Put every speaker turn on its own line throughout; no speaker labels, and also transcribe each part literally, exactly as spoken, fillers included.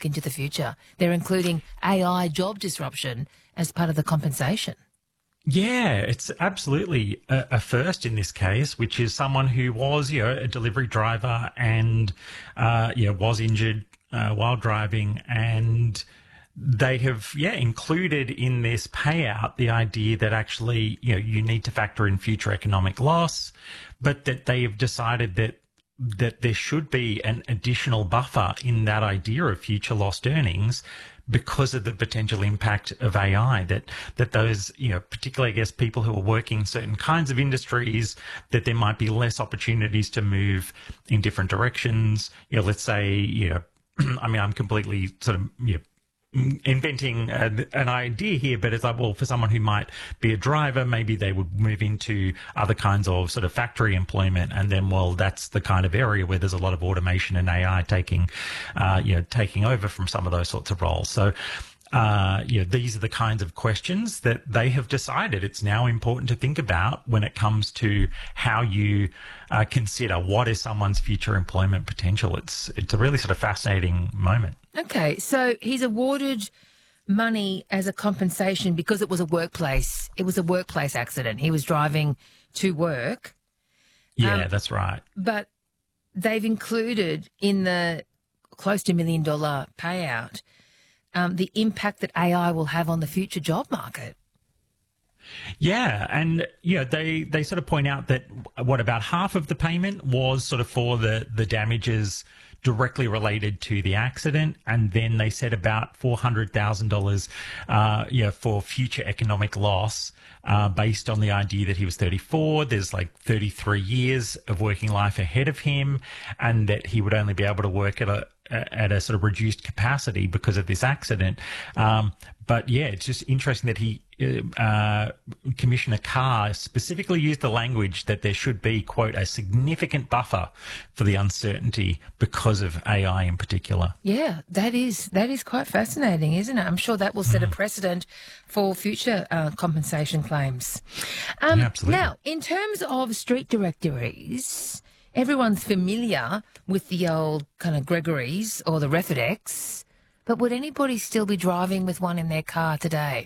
look into the future. They're including A I job disruption as part of the compensation.
Yeah, it's absolutely a, a first in this case, which is someone who was, you know, a delivery driver and, uh, you know, was injured uh, while driving, and they have, yeah, included in this payout the idea that actually, you know, you need to factor in future economic loss, but that they have decided that that there should be an additional buffer in that idea of future lost earnings because of the potential impact of A I, that that those, you know, particularly, I guess, people who are working in certain kinds of industries, that there might be less opportunities to move in different directions. You know, let's say, you know, I mean, I'm completely sort of, you know, inventing a, an idea here, but it's like, well, for someone who might be a driver, maybe they would move into other kinds of sort of factory employment, and then, well, that's the kind of area where there's a lot of automation and A I taking, uh, you know, taking over from some of those sorts of roles. So, uh, you know, these are the kinds of questions that they have decided it's now important to think about when it comes to how you uh, consider what is someone's future employment potential. It's it's a really sort of fascinating moment.
Okay, so he's awarded money as a compensation because it was a workplace. It was a workplace accident. He was driving to work.
Yeah,
um,
that's right.
But they've included in the close to million dollar payout um, the impact that A I will have on the future job market.
Yeah, and you know, they they sort of point out that what about half of the payment was sort of for the the damages directly related to the accident, and then they said about four hundred thousand dollars, uh, yeah, for future economic loss, uh, based on the idea that he was thirty-four. There's like thirty-three years of working life ahead of him, and that he would only be able to work at a at a sort of reduced capacity because of this accident. Um, but yeah, it's just interesting that he, uh, Commissioner Carr specifically used the language that there should be, quote, a significant buffer for the uncertainty because of A I in particular.
Yeah, that is that is quite fascinating, isn't it? I'm sure that will set a precedent for future uh, compensation claims. Um,
yeah, absolutely.
Now, in terms of street directories, everyone's familiar with the old kind of Gregory's or the Refidex, but would anybody still be driving with one in their car today?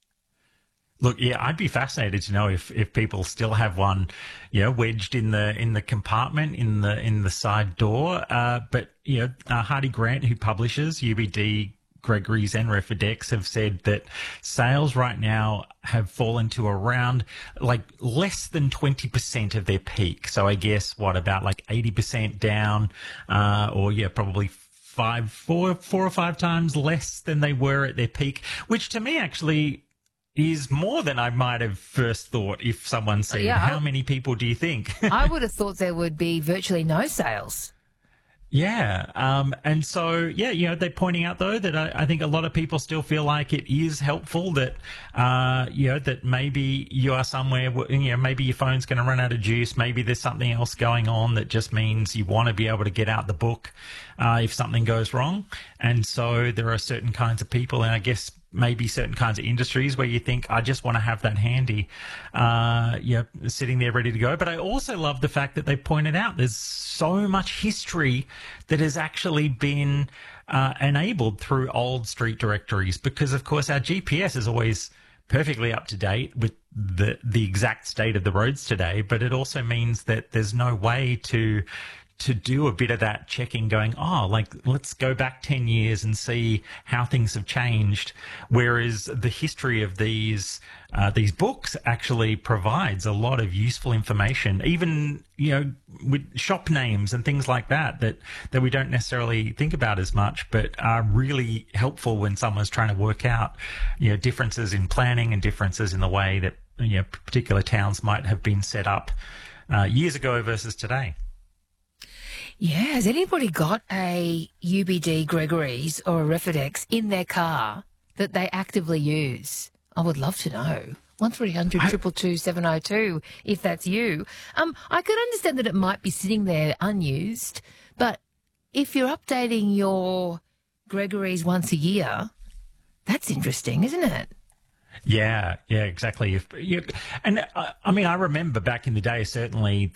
Look, yeah, I'd be fascinated to know if, if people still have one, you know, wedged in the in the compartment in the in the side door. Uh, but you know, uh, Hardy Grant, who publishes U B D, Gregory's and Refidex, have said that sales right now have fallen to around like less than twenty percent of their peak. So I guess what, about like eighty percent down, uh, or yeah, probably five, four, four or five times less than they were at their peak, which to me actually is more than I might have first thought if someone said,
yeah,
how many people do you think?
I would have thought there would be virtually no sales.
Yeah. Um, and so, yeah, you know, they're pointing out, though, that I, I think a lot of people still feel like it is helpful that, uh, you know, that maybe you are somewhere, you know, maybe your phone's going to run out of juice. Maybe there's something else going on that just means you want to be able to get out the book uh, if something goes wrong. And so there are certain kinds of people, and I guess maybe certain kinds of industries where you think, I just want to have that handy, uh, yeah, sitting there ready to go. But I also love the fact that they pointed out there's so much history that has actually been uh, enabled through old street directories, because, of course, our G P S is always perfectly up to date with the the exact state of the roads today, but it also means that there's no way to to do a bit of that checking, going, oh, like, let's go back ten years and see how things have changed. Whereas the history of these uh, these books actually provides a lot of useful information, even, you know, with shop names and things like that, that, that we don't necessarily think about as much, but are really helpful when someone's trying to work out, you know, differences in planning and differences in the way that, you know, particular towns might have been set up uh, years ago versus today.
Yeah, has anybody got a U B D Gregory's or a Refidex in their car that they actively use? I would love to know. one three hundred two two two seven oh two if that's you. Um, I could understand that it might be sitting there unused, but if you're updating your Gregory's once a year, that's interesting, isn't it?
Yeah, yeah, exactly. If you, and uh, I mean, I remember back in the day, certainly, that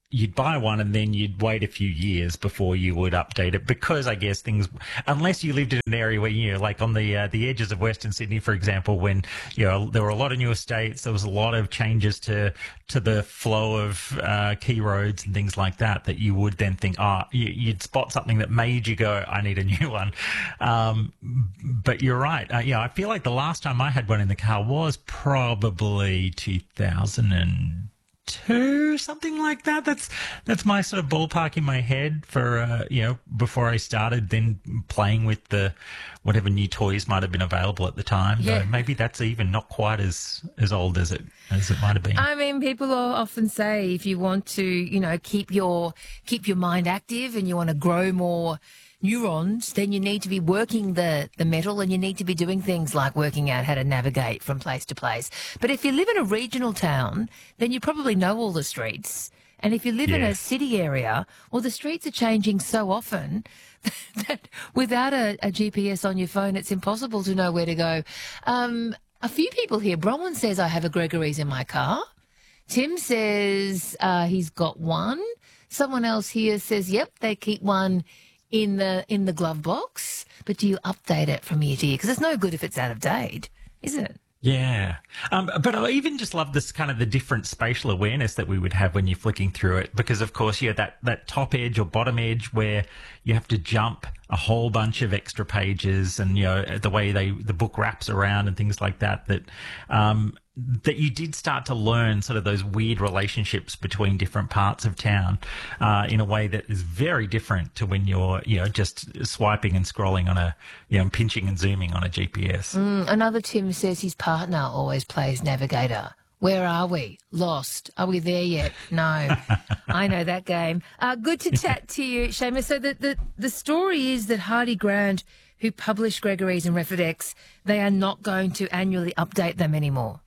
you'd buy one and then you'd wait a few years before you would update it, because I guess things, unless you lived in an area where, you know, like on the uh, the edges of Western Sydney, for example, when, you know, there were a lot of new estates, there was a lot of changes to to the flow of uh, key roads and things like that, that you would then think, oh, you, you'd spot something that made you go, I need a new one. Um, but you're right. Uh, yeah, I feel like the last time I had one in the car was probably two thousand two, something like that. That's that's my sort of ballpark in my head for uh, you know, before I started then playing with the whatever new toys might have been available at the time.
Yeah.
So maybe that's even not quite as as old as it as it might have been.
I mean, people often say if you want to, you know, keep your keep your mind active and you want to grow more neurons, then you need to be working the, the metal, and you need to be doing things like working out how to navigate from place to place. But if you live in a regional town, then you probably know all the streets. And if you live in a
Yes.
city area, well, the streets are changing so often that without a, a G P S on your phone, it's impossible to know where to go. Um, a few people here, Bronwyn says, I have a Gregory's in my car. Tim says uh, he's got one. Someone else here says, yep, they keep one in the in the glove box, but do you update it from year to year? Because it's no good if it's out of date, is it?
Yeah. Um, but I even just love this kind of the different spatial awareness that we would have when you're flicking through it, because of course, yeah, that, that top edge or bottom edge where you have to jump a whole bunch of extra pages, and, you know, the way they, the book wraps around and things like that, that, um, that you did start to learn sort of those weird relationships between different parts of town, uh, in a way that is very different to when you're, you know, just swiping and scrolling on a, you know, pinching and zooming on a G P S.
Mm, another Tim says his partner always plays Navigator. Where are we? Lost. Are we there yet? No. I know that game. Uh, good to chat to you, Seamus. So the, the, the story is that Hardy Grant, who published Gregory's and Refidex, they are not going to annually update them anymore.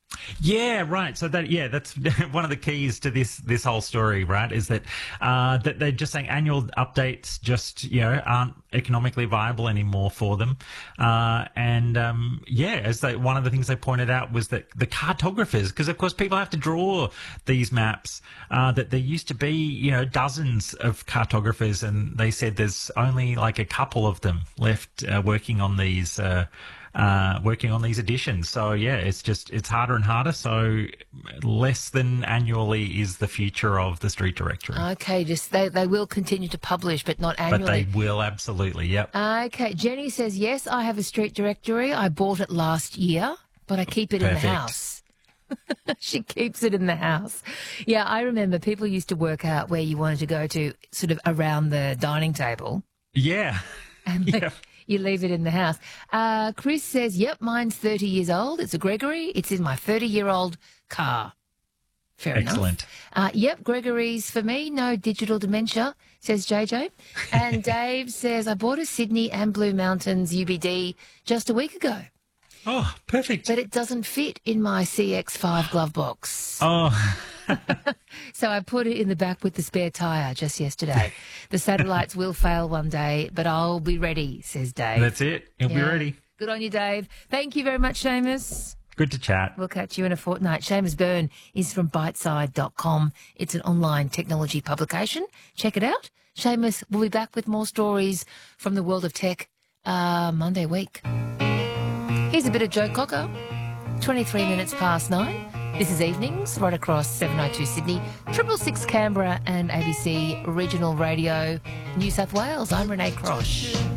Yeah, right. So that, yeah, that's one of the keys to this this whole story, right? Is that uh, that they're just saying annual updates just, you know, aren't economically viable anymore for them. Uh, and um, yeah, as they, one of the things they pointed out was that the cartographers, because of course people have to draw these maps, uh, that there used to be, you know, dozens of cartographers, and they said there's only like a couple of them left uh, working on these. Uh, Uh, working on these editions. So yeah, it's just, it's harder and harder. So less than annually is the future of the Street Directory.
Okay, just they, they will continue to publish, but not annually.
But they will, absolutely, yep.
Okay, Jenny says, yes, I have a Street Directory. I bought it last year, but I keep it
Perfect.
in the house. She keeps it in the house. Yeah, I remember people used to work out where you wanted to go to sort of around the dining table.
Yeah.
And they,
Yep.
you leave it in the house. Uh, Chris says, yep, mine's thirty years old. It's a Gregory. It's in my thirty-year-old car. Fair
Excellent.
enough. Uh, yep, Gregory's for me. No digital dementia, says J J. And Dave says, I bought a Sydney and Blue Mountains U B D just a week ago,
Oh, perfect.
but it doesn't fit in my C X five glove box.
Oh,
So I put it in the back with the spare tyre just yesterday. The satellites will fail one day, but I'll be ready, says Dave.
that's it. You'll be
Yeah.
ready.
Good on you, Dave. Thank you very much, Seamus.
Good to chat.
We'll catch you in a fortnight. Seamus Byrne is from biteside dot com. It's an online technology publication. Check it out. Seamus will be back with more stories from the world of tech uh, Monday week. Here's a bit of Joe Cocker. twenty-three minutes past nine. This is Evenings, right across seven oh two Sydney, triple six Canberra and A B C Regional Radio, New South Wales. I'm Renee Crosh.